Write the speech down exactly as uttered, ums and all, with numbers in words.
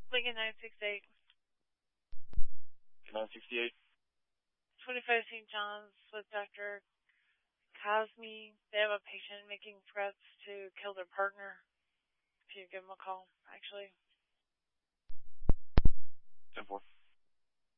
Lincoln nine six eight. nine sixty-eight. twenty-five Saint John's with Doctor Cosme. They have a patient making threats to kill their partner. If you give them a call, actually. ten four.